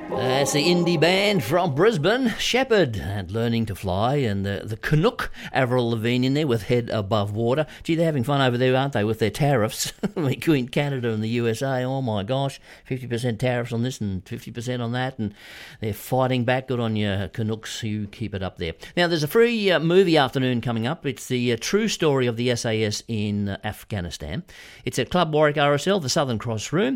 That's the indie band from Brisbane, Shepherd, and Learning to Fly, and the Canuck, Avril Lavigne in there with Head Above Water. Gee, they're having fun over there, aren't they, with their tariffs between Canada and the USA. Oh my gosh, 50% tariffs on this and 50% on that, and they're fighting back. Good on you, Canucks, you keep it up there. Now, there's a free movie afternoon coming up. It's the true story of the SAS in Afghanistan. It's at Club Warwick RSL, the Southern Cross Room,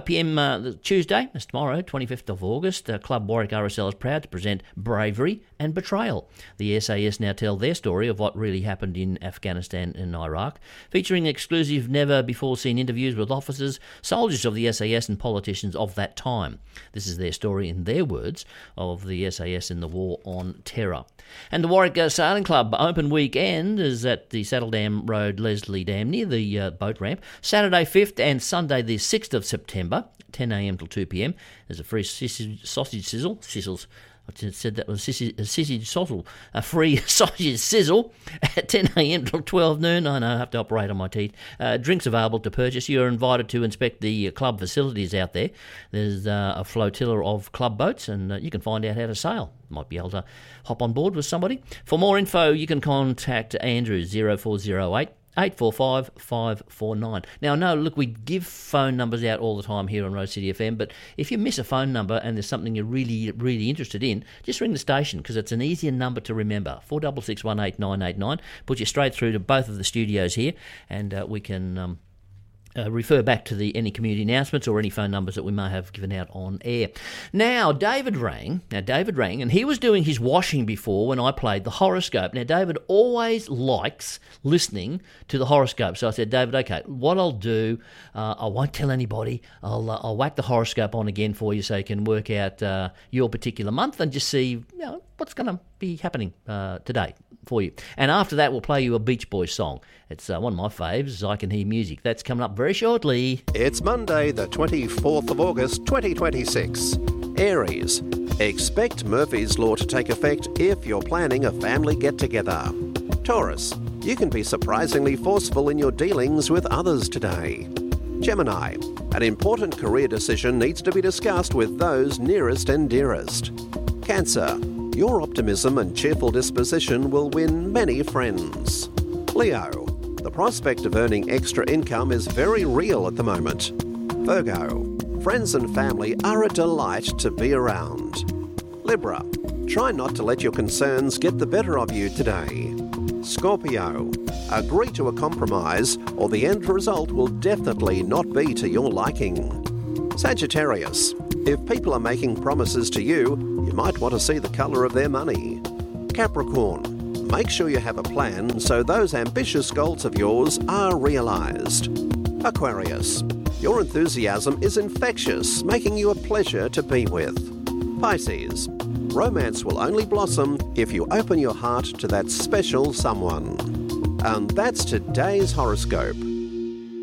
5pm Tuesday, that's tomorrow, 25th of August. Club Warwick RSL is proud to present Bravery and Betrayal. The SAS now tell their story of what really happened in Afghanistan and Iraq, featuring exclusive never-before-seen interviews with officers, soldiers of the SAS and politicians of that time. This is their story, in their words, of the SAS in the war on terror. And the Warwick Sailing Club Open Weekend is at the Saddledam Road, Leslie Dam, near the boat ramp, Saturday 5th and Sunday the 6th of September, 10am till 2pm. There's a free sausage sizzle. I said that was sausage sizzle. A free sausage sizzle at 10am till 12 noon. I know, I have to operate on my teeth. Drinks available to purchase. You're invited to inspect the club facilities out there. There's a flotilla of club boats, and you can find out how to sail. Might be able to hop on board with somebody. For more info, you can contact Andrew 0408 845 549. Now, no, look, we give phone numbers out all the time here on Rose City FM, but if you miss a phone number and there's something you're really, really interested in, just ring the station, because it's an easier number to remember. 46618989 puts you straight through to both of the studios here, and we can refer back to any community announcements or any phone numbers that we may have given out on air. Now, David rang, and he was doing his washing before when I played the horoscope. Now, David always likes listening to the horoscope. So I said, David, okay, what I'll do, I won't tell anybody. I'll whack the horoscope on again for you so you can work out your particular month and just see what's going to be happening today for you. And after that, we'll play you a Beach Boys song. It's one of my faves, I Can Hear Music. That's coming up very shortly. It's Monday, the 24th of August, 2026. Aries. Expect Murphy's Law to take effect if you're planning a family get-together. Taurus. You can be surprisingly forceful in your dealings with others today. Gemini. An important career decision needs to be discussed with those nearest and dearest. Cancer. Your optimism and cheerful disposition will win many friends. Leo. The prospect of earning extra income is very real at the moment. Virgo. Friends and family are a delight to be around. Libra. Try not to let your concerns get the better of you today. Scorpio. Agree to a compromise or the end result will definitely not be to your liking. Sagittarius. If people are making promises to you, you might want to see the colour of their money. Capricorn. Make sure you have a plan so those ambitious goals of yours are realised. Aquarius. Your enthusiasm is infectious, making you a pleasure to be with. Pisces. Romance will only blossom if you open your heart to that special someone. And that's today's horoscope.